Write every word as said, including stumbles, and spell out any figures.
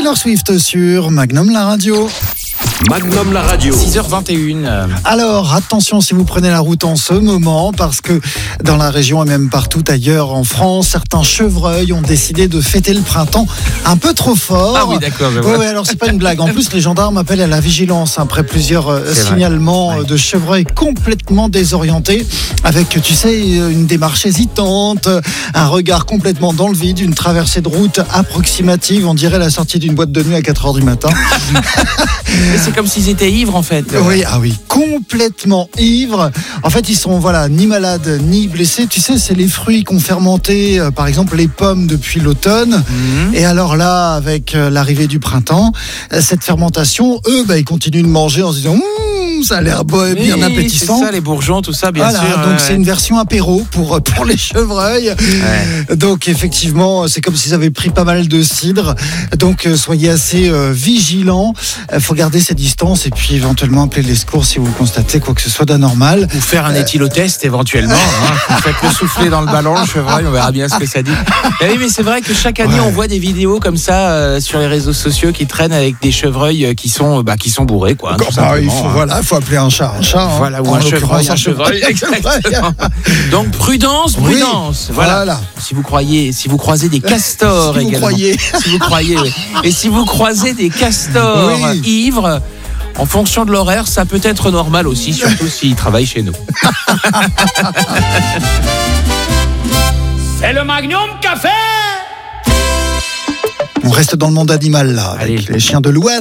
Taylor Swift sur Magnum la radio. Magnum la radio. six heures vingt et une. Alors attention si vous prenez la route en ce moment, parce que dans la région et même partout ailleurs en France, certains chevreuils ont décidé de fêter le printemps un peu trop fort. Ah oui, d'accord. je Oui, vois. oui, alors c'est pas une blague. En plus, les gendarmes appellent à la vigilance après plusieurs euh, C'est vrai. signalements Ouais. de chevreuils complètement désorientés, avec, tu sais, une démarche hésitante, un regard complètement dans le vide, une traversée de route approximative, on dirait la sortie d'une boîte de nuit à quatre heures du matin. Mais c'est comme s'ils étaient ivres en fait. Oui, ah oui, complètement ivres. En fait, ils sont voilà ni malades ni blessés. Tu sais, c'est les fruits qu'on fermenté, euh, par exemple les pommes depuis l'automne. Mhm. Et alors là, avec euh, l'arrivée du printemps, euh, cette fermentation, eux, bah, ils continuent de manger en se disant Mmm, ça a l'air beau et bien Oui, appétissant. C'est ça, les bourgeons, tout ça, bien Voilà, sûr. donc ouais, c'est ouais. une version apéro pour, pour les chevreuils. Ouais. Donc effectivement, c'est comme s'ils avaient pris pas mal de cidre. Donc euh, soyez assez euh, vigilants. Il faut garder ses distances et puis éventuellement appeler les secours si vous constatez quoi que ce soit d'anormal. Ou faire un éthylotest éventuellement. Hein. Vous faites le souffler dans le ballon, le chevreuil, on verra bien ce que ça dit. Mais oui, mais c'est vrai que chaque année, Ouais. on voit des vidéos comme ça euh, sur les réseaux sociaux qui traînent avec des chevreuils euh, qui sont, bah, qui sont bourrés, quoi. hein, tout Bah, il simplement, faut, hein. voilà, faut appeler un chat un chat. hein. Voilà, ou En un chevreuil, l'occurrence, un chevreuil. Exactement. Donc prudence, Oui, prudence. Voilà. voilà. Si vous croyez, si vous croisez des castors Si vous également. croyez. Si vous croyez, oui. Et si vous croisez des castors Oui. ivres, en fonction de l'horaire, ça peut être normal aussi, surtout s'ils travaillent chez nous. C'est le Magnum Café. On reste dans le monde animal là, avec Allez. les chiens de l'Ouest.